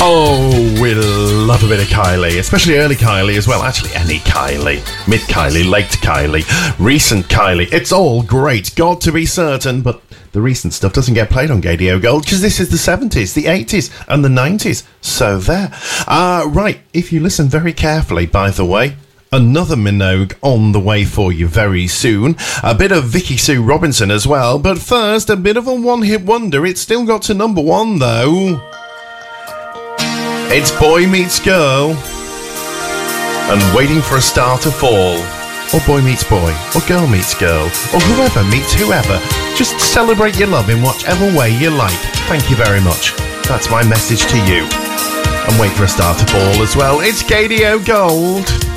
Oh, we love a bit of Kylie, especially early Kylie as well. Actually, any Kylie. Mid Kylie, late Kylie, recent Kylie. It's all great, got to be certain, but the recent stuff doesn't get played on Gadio Gold because this is the 70s, the 80s, and the 90s. So there. Right, if you listen very carefully, by the way, another Minogue on the way for you very soon. A bit of Vicky Sue Robinson as well. But first, a bit of a one-hit wonder. It's still got to number one, though. It's Boy Meets Girl. And Waiting for a Star to Fall. Or Boy Meets Boy. Or Girl Meets Girl. Or whoever meets whoever. Just celebrate your love in whichever way you like. Thank you very much. That's my message to you. And wait for a star to fall as well. It's Gadio Gold.